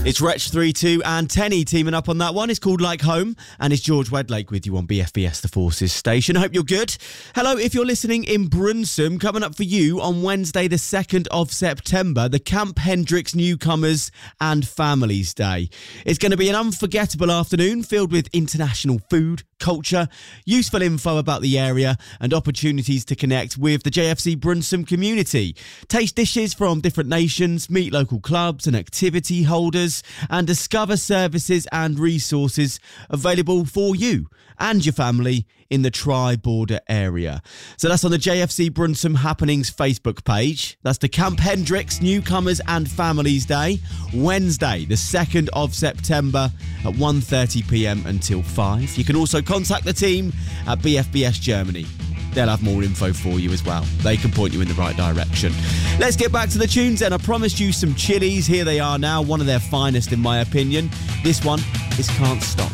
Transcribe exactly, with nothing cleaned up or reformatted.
It's Wretch three two and Tenny teaming up on that one. It's called Like Home, and it's George Wedlake with you on B F B S The Forces station. I hope you're good. Hello, if you're listening in Brunsum, coming up for you on Wednesday the second of September, the Camp Hendricks Newcomers and Families Day. It's going to be an unforgettable afternoon filled with international food, culture, useful info about the area and opportunities to connect with the J F C Brunsum community. Taste dishes from different nations, meet local clubs and activity holders, and discover services and resources available for you and your family in the Tri-Border area. So that's on the J F C Brunsum Happenings Facebook page. That's the Camp Hendricks Newcomers and Families Day, Wednesday the second of September at one thirty p m until five. You can also contact the team at B F B S Germany. They'll have more info for you as well. They can point you in the right direction. Let's get back to the tunes then. I promised you some Chili's. Here they are now, one of their finest in my opinion. This one is Can't Stop.